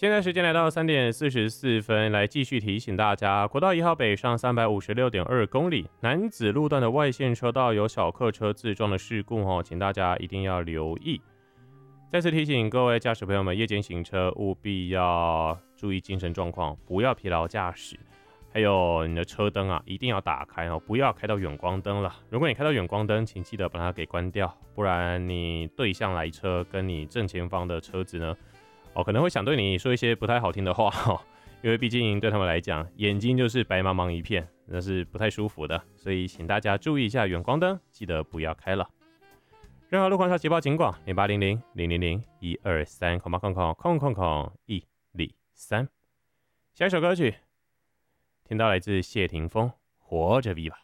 现在时间来到3:44，来继续提醒大家，国道1号北上356.2公里，男子路段的外线车道有小客车自撞的事故请大家一定要留意。再次提醒各位驾驶朋友们，夜间行车务必要注意精神状况，不要疲劳驾驶。还有你的车灯一定要打开不要开到远光灯了。如果你开到远光灯，请记得把它给关掉，不然你对向来车跟你正前方的车子呢，可能会想对你说一些不太好听的话因为毕竟对他们来讲，眼睛就是白茫茫一片，那是不太舒服的。所以请大家注意一下远光灯，记得不要开了。任何路况下捷报警广0800-000-123，123。下一首歌曲听到来自谢霆锋《活着 V 吧》。